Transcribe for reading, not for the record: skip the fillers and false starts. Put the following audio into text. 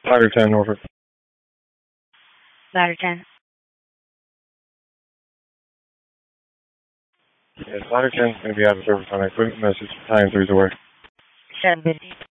Ladder 10, Norfolk. Ladder 10. Yes, Ladder 10 is going to be out of service on a quick message. Time 3's away. 750.